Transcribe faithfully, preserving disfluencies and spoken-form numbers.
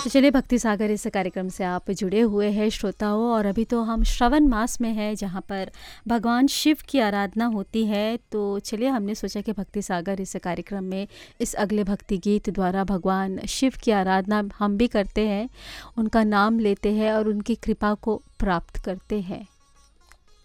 तो चलिए भक्ति सागर इस कार्यक्रम से आप जुड़े हुए हैं श्रोताओं, और अभी तो हम श्रवण मास में हैं जहाँ पर भगवान शिव की आराधना होती है। तो चलिए हमने सोचा कि भक्ति सागर इस कार्यक्रम में इस अगले भक्ति गीत द्वारा भगवान शिव की आराधना हम भी करते हैं, उनका नाम लेते हैं और उनकी कृपा को प्राप्त करते हैं।